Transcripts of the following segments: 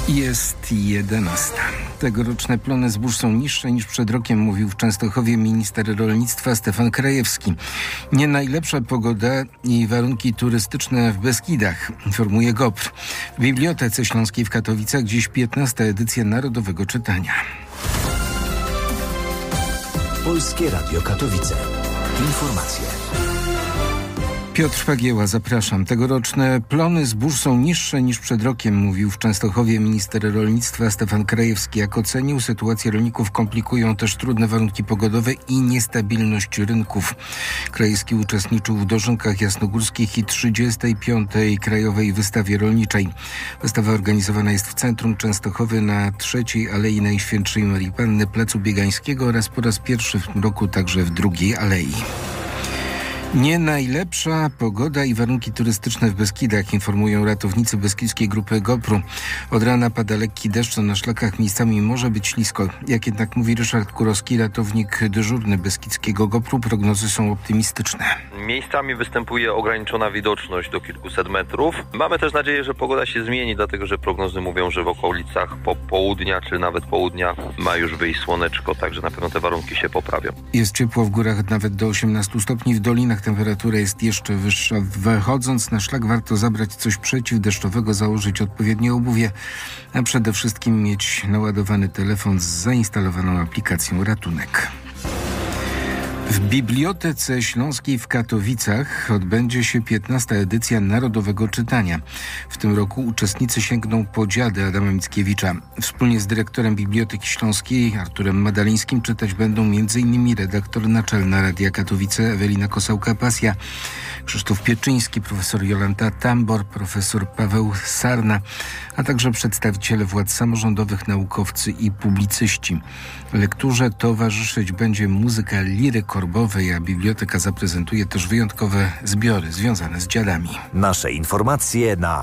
Jest 11. Tegoroczne plony zbóż są niższe niż przed rokiem, mówił w Częstochowie minister rolnictwa Stefan Krajewski. Nie najlepsza pogoda i warunki turystyczne w Beskidach, informuje GOPR. W Bibliotece Śląskiej w Katowicach dziś 15. edycja Narodowego Czytania. Polskie Radio Katowice. Informacje. Piotr Fagieła, zapraszam. Tegoroczne plony zbóż są niższe niż przed rokiem, mówił w Częstochowie minister rolnictwa Stefan Krajewski. Jak ocenił, sytuację rolników komplikują też trudne warunki pogodowe i niestabilność rynków. Krajewski uczestniczył w dożynkach jasnogórskich i 35. Krajowej Wystawie Rolniczej. Wystawa organizowana jest w centrum Częstochowy na 3. Alei Najświętszej Marii Panny, Placu Biegańskiego oraz po raz pierwszy w tym roku także w 2. Alei. Nie najlepsza pogoda i warunki turystyczne w Beskidach, informują ratownicy Beskidzkiej Grupy GOPR-u. Od rana pada lekki deszcz, a na szlakach miejscami może być ślisko. Jak jednak mówi Ryszard Kurowski, ratownik dyżurny Beskidzkiego GOPR-u, prognozy są optymistyczne. Miejscami występuje ograniczona widoczność do kilkuset metrów. Mamy też nadzieję, że pogoda się zmieni, dlatego że prognozy mówią, że w okolicach południa czy nawet południa ma już wyjść słoneczko, także na pewno te warunki się poprawią. Jest ciepło w górach nawet do 18 stopni, w dolinach temperatura jest jeszcze wyższa. Wychodząc na szlak warto zabrać coś przeciwdeszczowego, założyć odpowiednie obuwie, a przede wszystkim mieć naładowany telefon z zainstalowaną aplikacją Ratunek. W Bibliotece Śląskiej w Katowicach odbędzie się 15. edycja Narodowego Czytania. W tym roku uczestnicy sięgną po Dziady Adama Mickiewicza. Wspólnie z dyrektorem Biblioteki Śląskiej Arturem Madalińskim czytać będą m.in. redaktor naczelna Radia Katowice Ewelina Kosałka-Pasja, Krzysztof Pieczyński, profesor Jolanta Tambor, profesor Paweł Sarna, a także przedstawiciele władz samorządowych, naukowcy i publicyści. Lekturze towarzyszyć będzie muzyka liry korbowej, a biblioteka zaprezentuje też wyjątkowe zbiory związane z dziadami. Nasze informacje na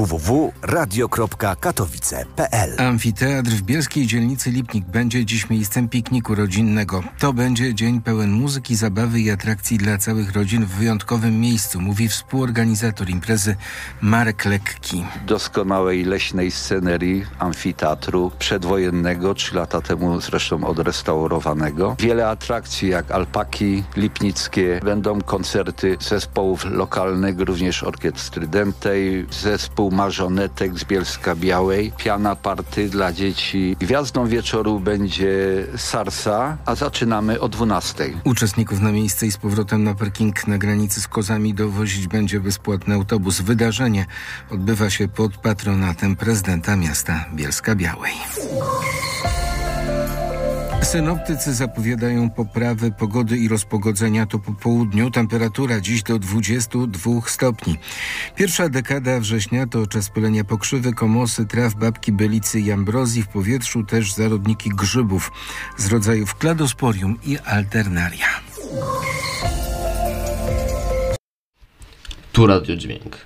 www.radio.katowice.pl. Amfiteatr w bielskiej dzielnicy Lipnik będzie dziś miejscem pikniku rodzinnego. To będzie dzień pełen muzyki, zabawy i atrakcji dla całych rodzin w wyjątkowym miejscu, mówi współorganizator imprezy Marek Lekki. Doskonałej leśnej scenerii amfiteatru przedwojennego, 3 lata temu zresztą odrestaurowanego. Wiele atrakcji jak alpaki lipnickie, będą koncerty zespołów lokalnych, również orkiestry dętej, zespół marzonetek z Bielska Białej, piana party dla dzieci. Gwiazdą wieczoru będzie Sarsa, a zaczynamy o 12:00. Uczestników na miejsce i z powrotem na parking na granicy z Kozami dowozić będzie bezpłatny autobus. Wydarzenie odbywa się pod patronatem prezydenta miasta Bielska Białej. Synoptycy zapowiadają poprawę pogody i rozpogodzenia to po południu. Temperatura dziś do 22 stopni. Pierwsza dekada września to czas pylenia pokrzywy, komosy, traw, babki, bylicy i ambrozji. W powietrzu też zarodniki grzybów z rodzajów kladosporium i alternaria. Tu Radiodźwięk.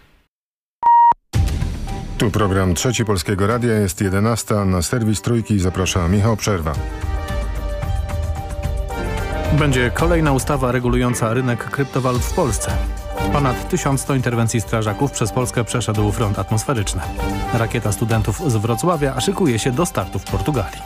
Tu program Trzeci Polskiego Radia, jest 11:00. Na serwis Trójki zaprasza Michał Przerwa. Będzie kolejna ustawa regulująca rynek kryptowalut w Polsce. Ponad 1100 interwencji strażaków przez Polskę przeszedł front atmosferyczny. Rakieta studentów z Wrocławia szykuje się do startu w Portugalii.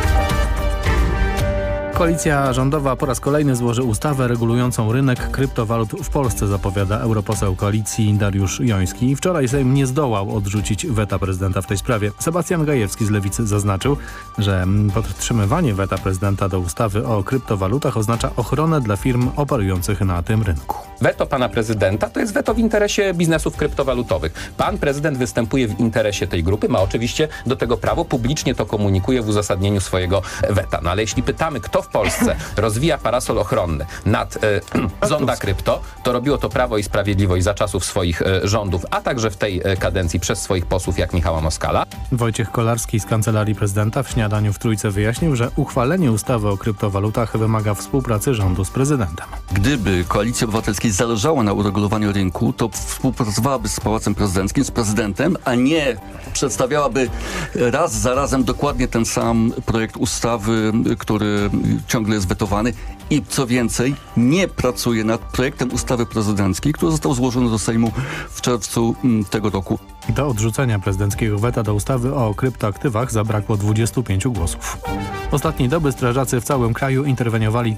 Koalicja rządowa po raz kolejny złoży ustawę regulującą rynek kryptowalut w Polsce, zapowiada europoseł koalicji Dariusz Joński. Wczoraj Sejm nie zdołał odrzucić weta prezydenta w tej sprawie. Sebastian Gajewski z Lewicy zaznaczył, że podtrzymywanie weta prezydenta do ustawy o kryptowalutach oznacza ochronę dla firm operujących na tym rynku. Weto pana prezydenta to jest weto w interesie biznesów kryptowalutowych. Pan prezydent występuje w interesie tej grupy, ma oczywiście do tego prawo, publicznie to komunikuje w uzasadnieniu swojego weta. No ale jeśli pytamy, kto w Polsce rozwija parasol ochronny nad zonda krypto, to robiło to Prawo i Sprawiedliwość za czasów swoich rządów, a także w tej kadencji przez swoich posłów jak Michała Moskala. Wojciech Kolarski z Kancelarii Prezydenta w śniadaniu w Trójce wyjaśnił, że uchwalenie ustawy o kryptowalutach wymaga współpracy rządu z prezydentem. Gdyby Koalicji Obywatelskiej zależało na uregulowaniu rynku, to współpracowałaby z Pałacem Prezydenckim, z prezydentem, a nie przedstawiałaby raz za razem dokładnie ten sam projekt ustawy, który ciągle jest wetowany i co więcej, nie pracuje nad projektem ustawy prezydenckiej, który został złożony do Sejmu w czerwcu tego roku. Do odrzucenia prezydenckiego weta do ustawy o kryptoaktywach zabrakło 25 głosów. Ostatniej doby strażacy w całym kraju interweniowali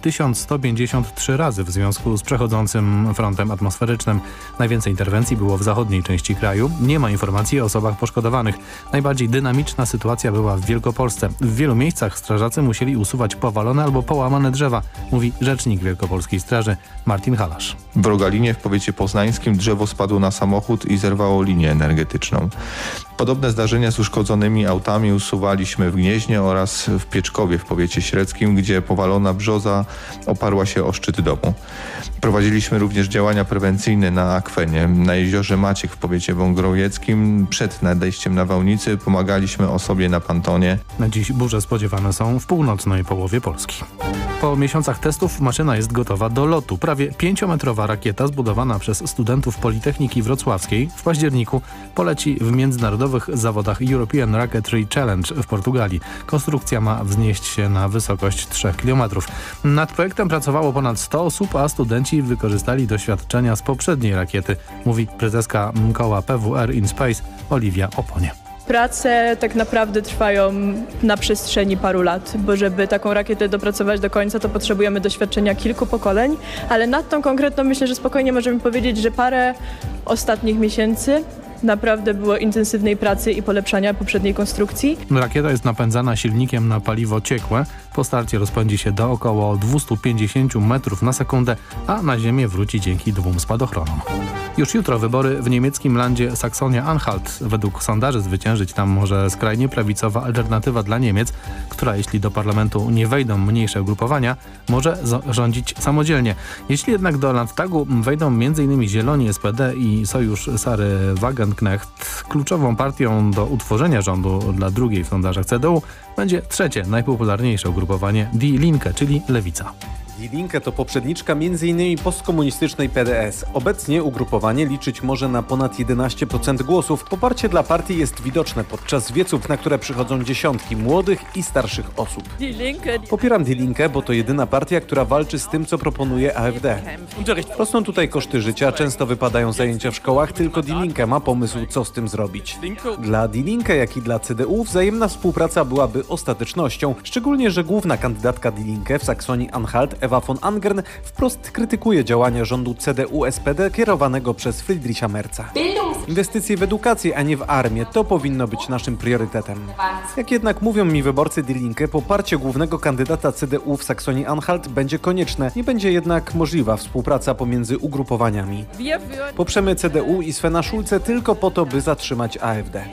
1153 razy w związku z przechodzącym frontem atmosferycznym. Najwięcej interwencji było w zachodniej części kraju. Nie ma informacji o osobach poszkodowanych. Najbardziej dynamiczna sytuacja była w Wielkopolsce. W wielu miejscach strażacy musieli usuwać powalone albo połamane drzewa, mówi rzecznik Wielkopolskiej Straży Martin Halasz. W Rogalinie w powiecie poznańskim drzewo spadło na samochód i zerwało linię energetyczną. Podobne zdarzenia z uszkodzonymi autami usuwaliśmy w Gnieźnie oraz w Pieczkowie w powiecie średzkim, gdzie powalona brzoza oparła się o szczyt domu. Prowadziliśmy również działania prewencyjne na akwenie. Na jeziorze Maciek w powiecie wągrowieckim przed nadejściem nawałnicy pomagaliśmy osobie na pontonie. Na dziś burze spodziewane są w północnej połowie Polski. Po miesiącach testów maszyna jest gotowa do lotu. Prawie 5-metrowa rakieta zbudowana przez studentów Politechniki Wrocławskiej w październiku poleci w międzynarodowych zawodach European Rocketry Challenge w Portugalii. Konstrukcja ma wznieść się na wysokość 3 km. Nad projektem pracowało ponad 100 osób, a studenci wykorzystali doświadczenia z poprzedniej rakiety, mówi prezeska koła PWR in Space Oliwia Oponie. Prace tak naprawdę trwają na przestrzeni paru lat, bo żeby taką rakietę dopracować do końca, to potrzebujemy doświadczenia kilku pokoleń, ale nad tą konkretną myślę, że spokojnie możemy powiedzieć, że parę ostatnich miesięcy naprawdę było intensywnej pracy i polepszania poprzedniej konstrukcji. Rakieta jest napędzana silnikiem na paliwo ciekłe. Po starcie rozpędzi się do około 250 metrów na sekundę, a na ziemię wróci dzięki 2 spadochronom. Już jutro wybory w niemieckim landzie Saksonia-Anhalt. Według sondaży zwyciężyć tam może skrajnie prawicowa alternatywa dla Niemiec, która jeśli do parlamentu nie wejdą mniejsze ugrupowania, może rządzić samodzielnie. Jeśli jednak do Landtagu wejdą m.in. Zieloni, SPD i Sojusz Sary Wagenknecht, kluczową partią do utworzenia rządu dla drugiej w sondażach CDU będzie trzecie najpopularniejsze ugrupowanie Die Linke, czyli Lewica. Die Linke to poprzedniczka m.in. postkomunistycznej PDS. Obecnie ugrupowanie liczyć może na ponad 11% głosów. Poparcie dla partii jest widoczne podczas wieców, na które przychodzą dziesiątki młodych i starszych osób. Popieram Die Linke, bo to jedyna partia, która walczy z tym, co proponuje AfD. Rosną tutaj koszty życia, często wypadają zajęcia w szkołach, tylko Die Linke ma pomysł, co z tym zrobić. Dla Die Linke, jak i dla CDU wzajemna współpraca byłaby ostatecznością, szczególnie, że główna kandydatka Die Linke w Saksonii-Anhalt, Eva von Angern, wprost krytykuje działania rządu CDU-SPD kierowanego przez Friedricha Merza. Inwestycje w edukację, a nie w armię, to powinno być naszym priorytetem. Jak jednak mówią mi wyborcy Die Linke, poparcie głównego kandydata CDU w Saksonii-Anhalt będzie konieczne. Nie będzie jednak możliwa współpraca pomiędzy ugrupowaniami. Poprzemy CDU i Svena Schulze tylko po to, by zatrzymać AfD.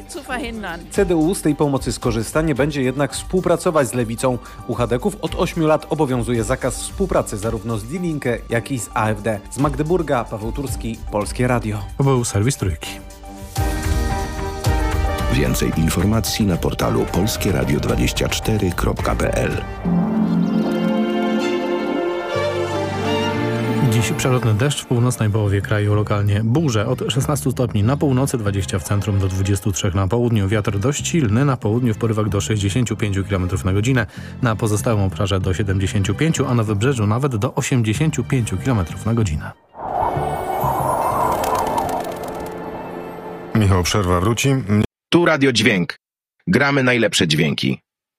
CDU z tej pomocy skorzysta, nie będzie jednak współpracować z lewicą. U chadeków od 8 lat obowiązuje zakaz współpracy zarówno z Die Linke, jak i z AfD. Z Magdeburga, Paweł Turski, Polskie Radio. To był serwis Trójki. Więcej informacji na portalu polskieradio24.pl. Dziś przelotny deszcz w północnej połowie kraju, lokalnie burze od 16 stopni na północy, 20 w centrum do 23 na południu. Wiatr dość silny, na południu w porywach do 65 km na godzinę, na pozostałym obszarze do 75, a na wybrzeżu nawet do 85 km na godzinę. Michał Przerwa wróci. Tu Radio Dźwięk. Gramy najlepsze dźwięki.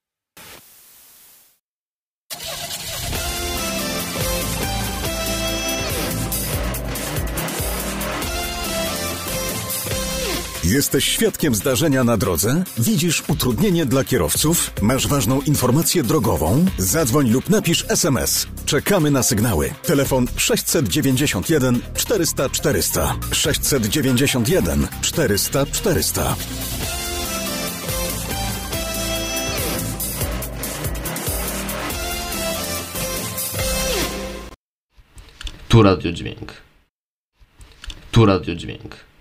Jesteś świadkiem zdarzenia na drodze? Widzisz utrudnienie dla kierowców? Masz ważną informację drogową? Zadzwoń lub napisz SMS. Czekamy na sygnały. Telefon 691 400 400. 691 400 400. Tu Radio Dźwięk. Tu Radio Dźwięk.